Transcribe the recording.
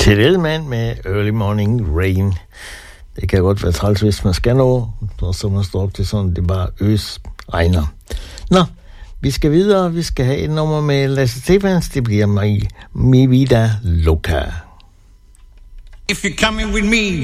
Til Ellemann med Early Morning Rain. Det kan godt være træls, hvis man skal nå, og så man står op til sådan, det bare regner. Nå, vi skal videre. Vi skal have et nummer med Lasse Stephens. Det bliver Mi Vida Loca. If you're coming with me,